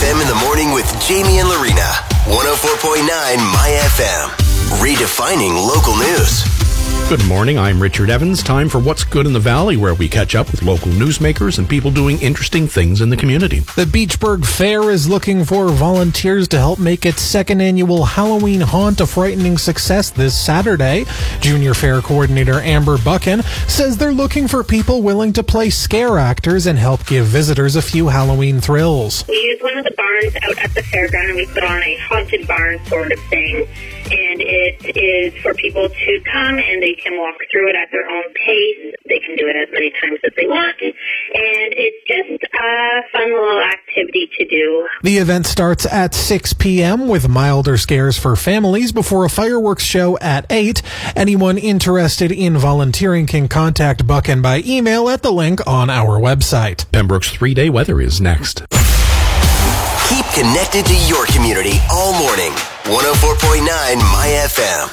FM in the morning with Jamie and Lorena. 104.9 My FM. Redefining local news. Good morning, I'm Richard Evans. Time for What's Good in the Valley, where we catch up with local newsmakers and people doing interesting things in the community. The Beachburg Fair is looking for volunteers to help make its second annual Halloween haunt a frightening success this Saturday. Junior Fair Coordinator Amber Buchan says they're looking for people willing to play scare actors and help give visitors a few Halloween thrills. We use one of the barns out at the fairground and we put on a haunted barn sort of thing. And it is for people to come and they can walk through it at their own pace. They can do it as many times as they want. And it's just a fun little activity to do. The event starts at 6 p.m. with milder scares for families before a fireworks show at 8. Anyone interested in volunteering can contact Buchan by email at the link on our website. Pembroke's 3-day weather is next. Keep connected to your community all morning. 104.9 My FM.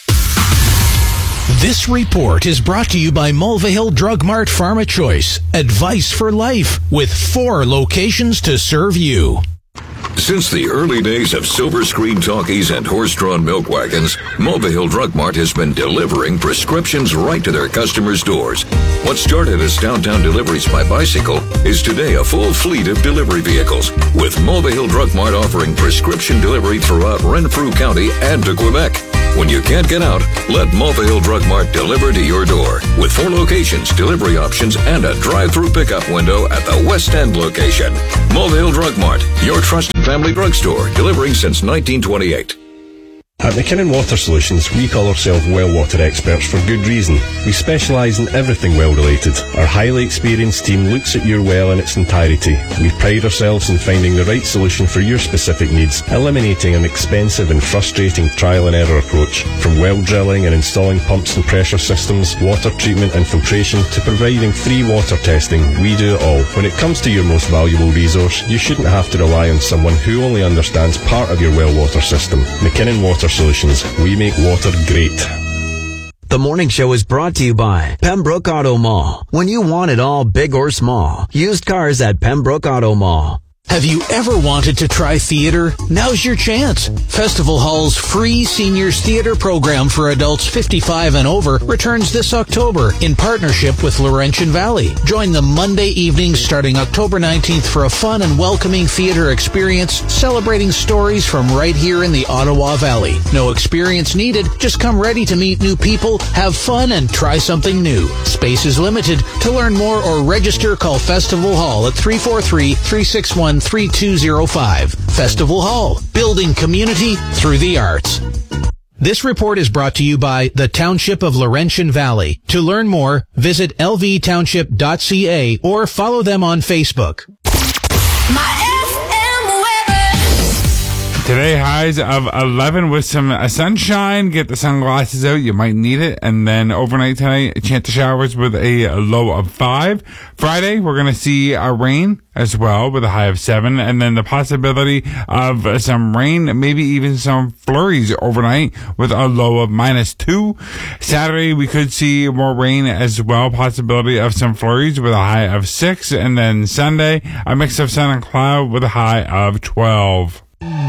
This report is brought to you by Mulvihill Drug Mart Pharma Choice. Advice for life with 4 locations to serve you. Since the early days of silver screen talkies and horse-drawn milk wagons, Mulvihill Drug Mart has been delivering prescriptions right to their customers' doors. What started as downtown deliveries by bicycle is today a full fleet of delivery vehicles, with Mulvihill Drug Mart offering prescription delivery throughout Renfrew County and to Quebec. When you can't get out, let Mulvihill Drug Mart deliver to your door. With 4 locations, delivery options, and a drive-through pickup window at the West End location. Mulvihill Drug Mart, your trusted family drugstore, delivering since 1928. At McKinnon Water Solutions, we call ourselves well water experts for good reason. We specialise in everything well related. Our highly experienced team looks at your well in its entirety. We pride ourselves in finding the right solution for your specific needs, eliminating an expensive and frustrating trial and error approach. From well drilling and installing pumps and pressure systems, water treatment and filtration, to providing free water testing, we do it all. When it comes to your most valuable resource, you shouldn't have to rely on someone who only understands part of your well water system. McKinnon Water Solutions. We make water great. The morning show is brought to you by Pembroke Auto Mall. When you want it all, big or small, used cars at Pembroke Auto Mall. Have you ever wanted to try theater? Now's your chance. Festival Hall's free seniors theater program for adults 55 and over returns this October in partnership with Laurentian Valley. Join them Monday evenings starting October 19th for a fun and welcoming theater experience celebrating stories from right here in the Ottawa Valley. No experience needed. Just come ready to meet new people, have fun, and try something new. Space is limited. To learn more or register, call Festival Hall at 343-361-3205. Festival Hall, building community through the arts. This report is brought to you by the Township of Laurentian Valley. To learn more, visit lvtownship.ca or follow them on Facebook. Today, highs of 11 with some sunshine. Get the sunglasses out. You might need it. And then overnight tonight, a chance of showers with a low of 5. Friday, we're going to see rain as well with a high of 7. And then the possibility of some rain, maybe even some flurries overnight with a low of -2. Saturday, we could see more rain as well. Possibility of some flurries with a high of 6. And then Sunday, a mix of sun and cloud with a high of 12.